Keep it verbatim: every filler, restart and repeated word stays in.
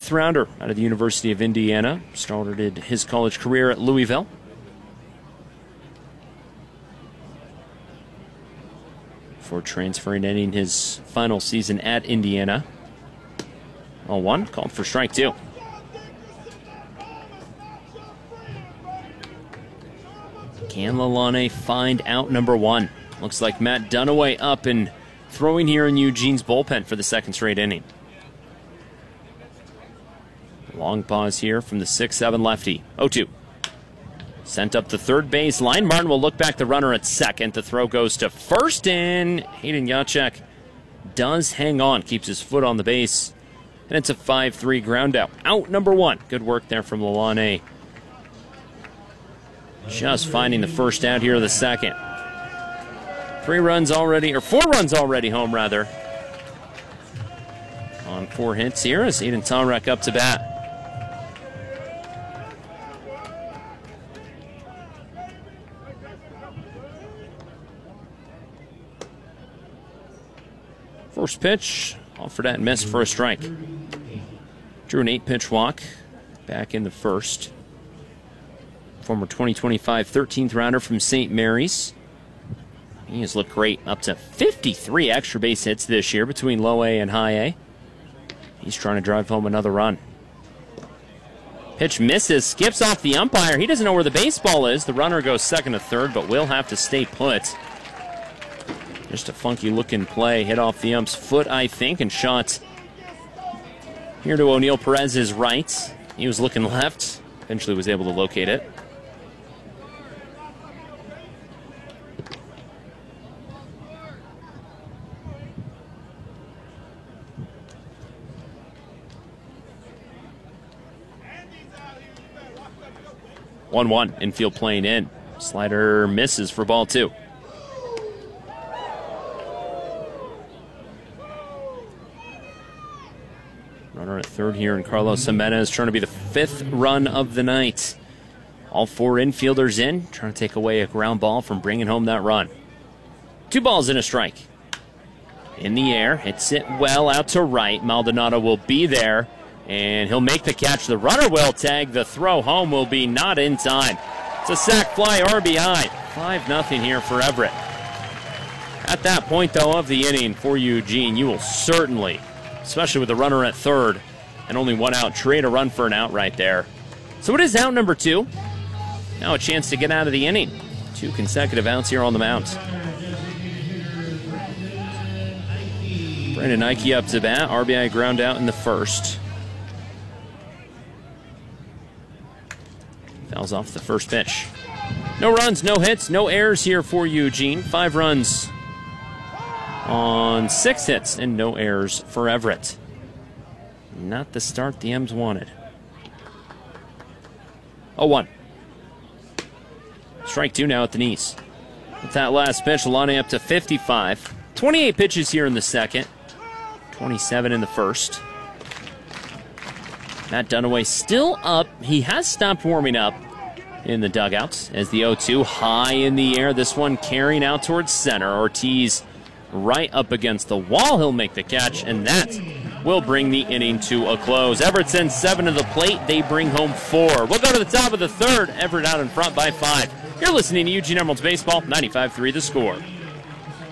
eighth rounder out of the University of Indiana. Started his college career at Louisville. Before transferring, ending his final season at Indiana. oh one, called for strike two. Can Lalane find out number one? Looks like Matt Dunaway up and throwing here in Eugene's bullpen for the second straight inning. Long pause here from the six seven lefty. oh two. Sent up the third base line. Martin will look back the runner at second. The throw goes to first, and Hayden Jacek does hang on, keeps his foot on the base, and it's a five three ground out. Out number one. Good work there from Lalane. Just finding the first out here of the second. Three runs already, or four runs already home, rather. On four hits here as Aiden Tomrek up to bat. First pitch, offered at and missed for a strike. Drew an eight-pitch walk back in the first. Former twenty twenty-five thirteenth rounder from Saint Mary's. He has looked great, up to fifty-three extra base hits this year between low A and high A. He's trying to drive home another run. Pitch misses, skips off the umpire. He doesn't know where the baseball is. The runner goes second to third, but will have to stay put. Just a funky-looking play. Hit off the ump's foot, I think, and shot here to O'Neill Perez's right. He was looking left. Eventually was able to locate it. one one, infield playing in. Slider misses for ball two. Runner at third here, and Carlos Jimenez trying to be the fifth run of the night. All four infielders in, trying to take away a ground ball from bringing home that run. Two balls and a strike. In the air, hits it well out to right. Maldonado will be there, and he'll make the catch. The runner will tag. The throw home will be not in time. It's a sac fly R B I. five nothing here for Everett. At that point, though, of the inning for Eugene, you will certainly, especially with the runner at third and only one out, trade a run for an out right there. So it is out number two. Now a chance to get out of the inning. Two consecutive outs here on the mound. Brandon Nike up to bat. R B I ground out in the first. Fouls off the first pitch. No runs, no hits, no errors here for Eugene. Five runs on six hits and no errors for Everett. Not the start the M's wanted. oh one. Strike two now at the knees. With that last pitch, Lalane up to fifty-five. twenty-eight pitches here in the second. twenty-seven in the first. Matt Dunaway still up. He has stopped warming up in the dugouts as the oh two high in the air. This one carrying out towards center. Ortiz right up against the wall. He'll make the catch, and that will bring the inning to a close. Everett sends seven to the plate. They bring home four. We'll go to the top of the third. Everett out in front by five. You're listening to Eugene Emeralds Baseball, ninety-five three The Score.